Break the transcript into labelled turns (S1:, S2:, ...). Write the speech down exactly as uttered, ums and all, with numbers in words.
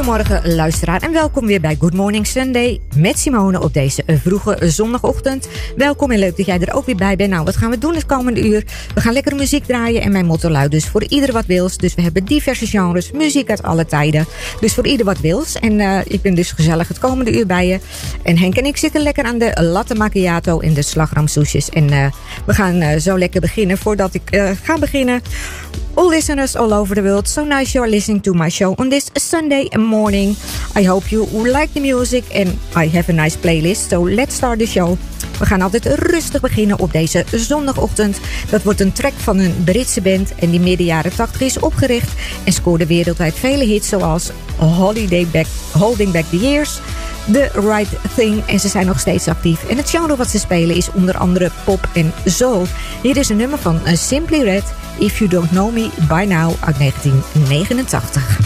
S1: Goedemorgen luisteraar en welkom weer bij Good Morning Sunday met Simone op deze vroege zondagochtend. Welkom en leuk dat jij er ook weer bij bent. Nou, wat gaan we doen het komende uur? We gaan lekker muziek draaien en mijn motto luidt dus voor ieder wat wils. Dus we hebben diverse genres, muziek uit alle tijden. Dus voor ieder wat wils. En uh, ik ben dus gezellig het komende uur bij je. En Henk en ik zitten lekker aan de latte macchiato en de slagroomsoesjes. En uh, we gaan uh, zo lekker beginnen. Voordat ik uh, ga beginnen... All listeners all over the world, so nice you are listening to my show on this Sunday morning. I hope you like the music and I have a nice playlist. So let's start the show. We gaan altijd rustig beginnen op deze zondagochtend. Dat wordt een track van een Britse band en die midden jaren tachtig is opgericht en scoorde wereldwijd vele hits zoals Holiday Back, Holding Back the Years, The Right Thing en ze zijn nog steeds actief. En het genre wat ze spelen is onder andere pop en soul. Hier is een nummer van Simply Red, If You Don't Know Me By Now uit negentien negenentachtig.